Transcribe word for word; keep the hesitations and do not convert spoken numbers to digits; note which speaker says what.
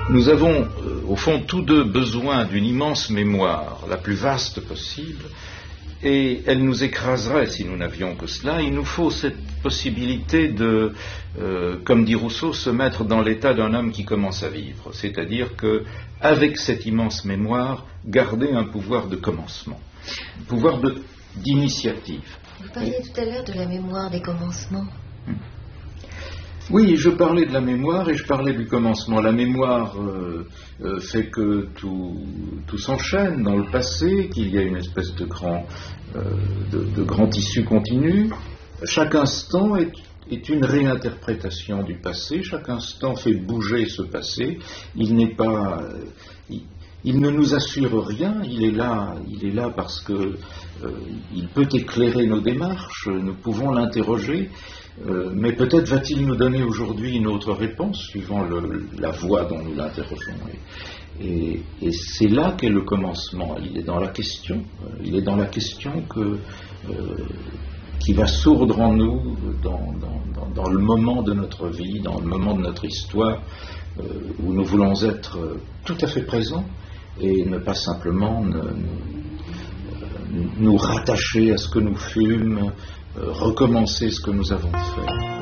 Speaker 1: Nous avons, euh, au fond, tous deux besoin d'une immense mémoire, la plus vaste possible, et elle nous écraserait si nous n'avions que cela. Il nous faut cette possibilité de, euh, comme dit Rousseau, se mettre dans l'état d'un homme qui commence à vivre, c'est-à-dire que, avec cette immense mémoire, garder un pouvoir de commencement, un pouvoir de, d'initiative.
Speaker 2: Vous parliez et... tout à l'heure de la mémoire des commencements.
Speaker 1: Hum. Oui, je parlais de la mémoire et je parlais du commencement. La mémoire euh, euh, fait que tout, tout s'enchaîne dans le passé, qu'il y a une espèce de grand, euh, de, de grand tissu continu. Chaque instant est, est une réinterprétation du passé. Chaque instant fait bouger ce passé. Il n'est pas, euh, il, il ne nous assure rien. Il est là, il est là parce que euh, il peut éclairer nos démarches. Nous pouvons l'interroger. Euh, mais peut-être va-t-il nous donner aujourd'hui une autre réponse suivant le, la voie dont nous l'interrogeons. Et, et, et c'est là qu'est le commencement. Il est dans la question. Euh, il est dans la question que, euh, qui va sourdre en nous dans, dans, dans, dans le moment de notre vie, dans le moment de notre histoire, euh, où nous voulons être tout à fait présents et ne pas simplement ne, nous, nous rattacher à ce que nous fûmes, recommencer ce que nous avons fait.